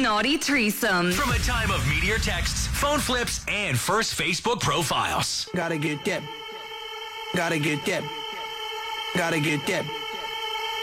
Naughty Threesome. From a time of meteor texts, phone flips, and first Facebook profiles. Gotta get that. Gotta get that. Gotta get that.